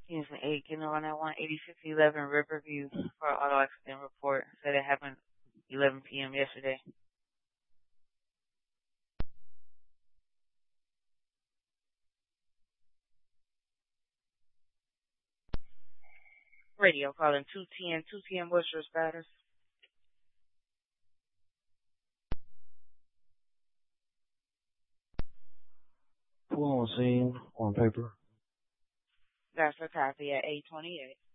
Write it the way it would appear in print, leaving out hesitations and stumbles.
Houston 8, getting on that 18611 Riverview for an auto accident report. Said it happened 11 p.m. yesterday. Radio calling 210. 210, what's your status? Full on scene on paper. That's a copy at 828.